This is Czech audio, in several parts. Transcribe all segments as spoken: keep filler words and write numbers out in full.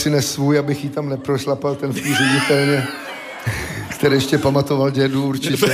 přines svůj, abych jí tam neprošlapal ten v té ředitelně, který ještě pamatoval dědu určitě.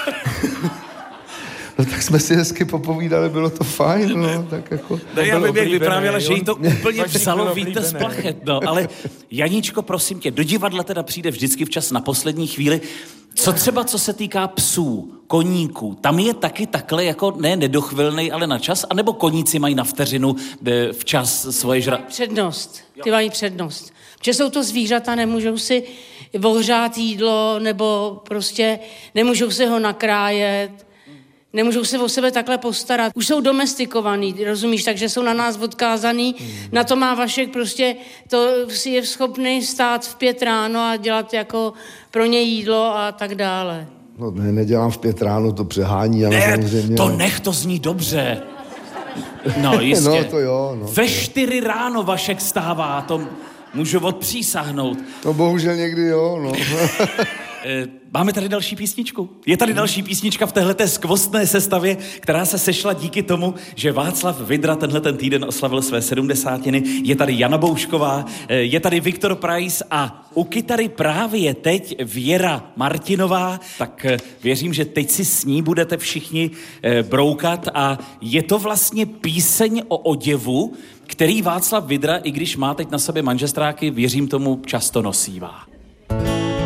No tak jsme si hezky popovídali, bylo to fajn, no, tak jako... No já bych jak vyprávěla, že jí to on, úplně vzalo vítr z plachet, no, ale Janíčko, prosím tě, do divadla teda přijde vždycky včas na poslední chvíli. Co třeba, co se týká psů, koníků, tam je taky takhle jako, ne nedochvilnej, ale na čas, anebo koníci mají na vteřinu včas svoje žra... Přednost, ty mají přednost. Protože jsou to zvířata, nemůžou si ohřát jídlo, nebo prostě nemůžou si ho nakrájet, nemůžou se o sebe takhle postarat. Už jsou domestikovaný, rozumíš, takže jsou na nás odkázaný. Mm. Na to má Vašek prostě, to si je schopný stát v pět ráno a dělat jako pro ně jídlo a tak dále. No ne, nedělám v pět ráno, to přehání, ale ne, samozřejmě... to nech, to zní dobře. No jistě. No to jo. No, Ve čtyři ráno Vašek stává, to můžu odpřísáhnout. To bohužel někdy jo, no. Máme tady další písničku. Je tady další písnička v téhleté skvostné sestavě, která se sešla díky tomu, že Václav Vydra tenhle ten týden oslavil své sedmdesátiny. Je tady Jana Boušková, je tady Viktor Preiss a u kytary právě teď Věra Martinová. Tak věřím, že teď si s ní budete všichni broukat a je to vlastně píseň o oděvu, který Václav Vydra, i když má teď na sobě manžestráky, věřím tomu, často nosívá.